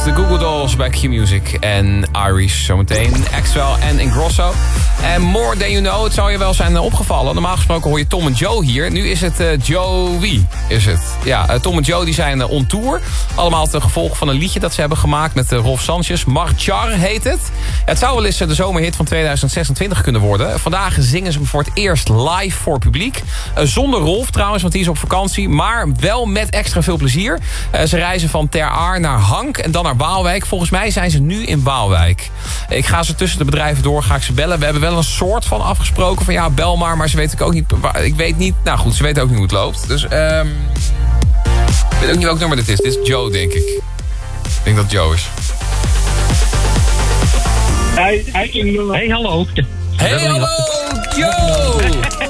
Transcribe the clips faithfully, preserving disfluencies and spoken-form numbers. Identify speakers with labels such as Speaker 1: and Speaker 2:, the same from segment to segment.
Speaker 1: De Google Dolls bij Q-Music en Irish zometeen. Axwell en Ingrosso. En More Than You Know, het zou je wel zijn opgevallen. Normaal gesproken hoor je Tom en Joe hier. Nu is het uh, Joey, is het. Ja, uh, Tom en Joe die zijn uh, on tour. Allemaal ten gevolge van een liedje dat ze hebben gemaakt met uh, Rolf Sanchez. Marchar heet het. Het zou wel eens uh, de zomerhit van tweeduizend zesentwintig kunnen worden. Vandaag zingen ze hem voor het eerst live voor publiek. Uh, zonder Rolf trouwens, want die is op vakantie. Maar wel met extra veel plezier. Uh, ze reizen van Ter Aar naar Hank en dan naar Waalwijk. Volgens mij zijn ze nu in Waalwijk. Ik ga ze tussen de bedrijven door, ga ik ze bellen. We hebben wel een soort van afgesproken van ja, bel maar. Maar ze weten ook niet, ik weet niet, nou goed, ze weten ook niet hoe het loopt. Dus um, ik weet ook niet welk nummer dit is. Dit is Joe, denk ik. Ik denk dat het Joe is.
Speaker 2: Hey, hey hallo.
Speaker 1: Hey, hallo, Joe!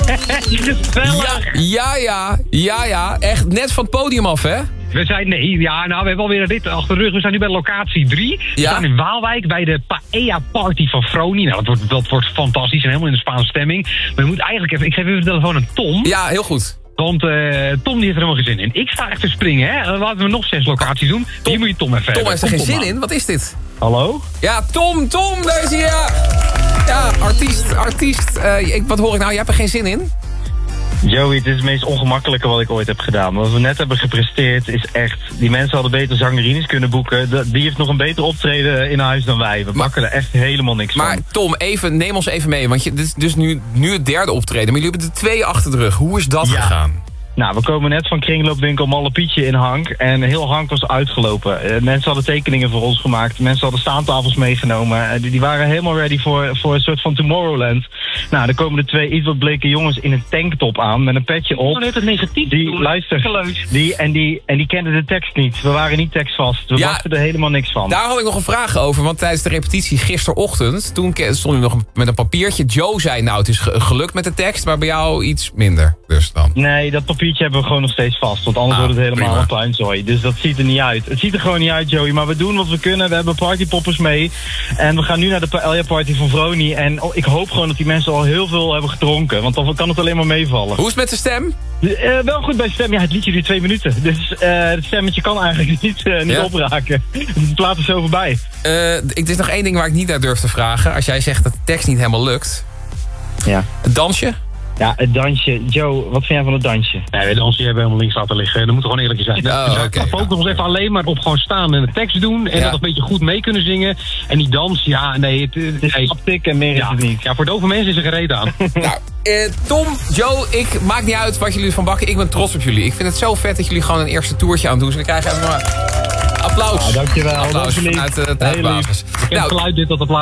Speaker 2: Ja,
Speaker 1: ja, ja, ja, ja. Echt net van het podium af, hè?
Speaker 2: We zijn, nee, ja, nou, we hebben alweer een rit achter de rug. We zijn nu bij locatie drie. We
Speaker 1: Ja?
Speaker 2: staan in Waalwijk bij de Paella Party van Froni. Nou, dat wordt, dat wordt fantastisch en helemaal in de Spaanse stemming. Maar je moet eigenlijk even, ik geef even de telefoon aan Tom.
Speaker 1: Ja, heel goed.
Speaker 2: Want uh, Tom die heeft er helemaal geen zin in. Ik sta echt te springen, hè. Laten we nog zes locaties doen. Hier moet je Tom even
Speaker 1: Tom
Speaker 2: hebben.
Speaker 1: heeft er
Speaker 2: Kom,
Speaker 1: geen
Speaker 2: Tom
Speaker 1: zin
Speaker 2: aan.
Speaker 1: in. Wat is dit?
Speaker 2: Hallo?
Speaker 1: Ja, Tom, Tom, daar is hij, ja. Ja, artiest, artiest. Uh, ik, wat hoor ik nou? Je hebt er geen zin in?
Speaker 3: Joey, het is het meest ongemakkelijke wat ik ooit heb gedaan. Wat we net hebben gepresteerd is echt... Die mensen hadden beter zangerines kunnen boeken. De, die heeft nog een beter optreden in huis dan wij. We pakken er echt helemaal niks
Speaker 1: Maar
Speaker 3: van.
Speaker 1: Tom, even, neem ons even mee. Want je, dit is dus nu, nu het derde optreden. Maar jullie hebben er twee achter de rug. Hoe is dat
Speaker 3: Ja.
Speaker 1: gegaan?
Speaker 3: Nou, we komen net van kringloopwinkel Malle Pietje in Hank. En heel Hank was uitgelopen. Uh, mensen hadden tekeningen voor ons gemaakt. Mensen hadden staantafels meegenomen. Uh, die, die waren helemaal ready voor, voor een soort van Tomorrowland. Nou, dan komen de twee iets wat bleke jongens in een tanktop aan. Met een petje op.
Speaker 2: Oh, net het negatief.
Speaker 3: Die, luister, die, en, die, en die kenden de tekst niet. We waren niet tekstvast. We
Speaker 1: Ja,
Speaker 3: wisten er helemaal niks van.
Speaker 1: Daar had ik nog een vraag over. Want tijdens de repetitie gisterochtend... toen ke- stond je nog met een papiertje. Joe zei, nou, het is ge- gelukt met de tekst. Maar bij jou iets minder. Dus dan...
Speaker 3: Nee, dat papiertje hebben we gewoon nog steeds vast. Want anders
Speaker 1: Ah,
Speaker 3: wordt het helemaal
Speaker 1: prima.
Speaker 3: een puinzooi. Dus dat ziet er niet uit. Het ziet er gewoon niet uit, Joey. Maar we doen wat we kunnen. We hebben partypoppers mee. En we gaan nu naar de Paella Party van Vroni. En oh, ik hoop gewoon dat die mensen al heel veel hebben gedronken. Want dan kan het alleen maar meevallen.
Speaker 1: Hoe is het met de stem?
Speaker 3: Uh, wel goed bij stem. Ja, het liedje duurt twee minuten. Dus uh, het stemmetje kan eigenlijk niet, uh, niet
Speaker 1: Ja?
Speaker 3: opraken. De plaat is zo voorbij.
Speaker 1: Uh, ik, er is nog één ding waar ik niet naar durf te vragen. Als jij zegt dat de tekst niet helemaal lukt.
Speaker 3: Ja.
Speaker 1: Het dansje?
Speaker 3: Ja, het dansje. Joe, wat vind jij van het dansje?
Speaker 2: Nee, de dansje hebben helemaal links laten liggen. Dat moet gewoon eerlijk zijn.
Speaker 1: Oh,
Speaker 2: dus
Speaker 1: oké,
Speaker 2: okay, we
Speaker 1: ja.
Speaker 2: focussen ons even alleen maar op gewoon staan en de tekst doen. En
Speaker 1: Ja.
Speaker 2: dat een beetje goed mee kunnen zingen. En die dans, ja, nee. Het,
Speaker 3: Het is
Speaker 2: nee.
Speaker 3: haptik en meer is
Speaker 2: Ja,
Speaker 3: het niet.
Speaker 2: ja, voor dove mensen is er gereed aan.
Speaker 1: Nou, eh, Tom, Joe, ik maakt niet uit wat jullie van bakken. Ik ben trots op jullie. Ik vind het zo vet dat jullie gewoon een eerste toertje aan doen. Dus we krijgen even maar applaus.
Speaker 3: Ja, dankjewel.
Speaker 1: Applaus
Speaker 3: Dat is lief.
Speaker 1: vanuit de
Speaker 3: Heel lief.
Speaker 1: thuisbasis.
Speaker 2: Ik heb
Speaker 1: Nou,
Speaker 2: geluid dit tot applaus.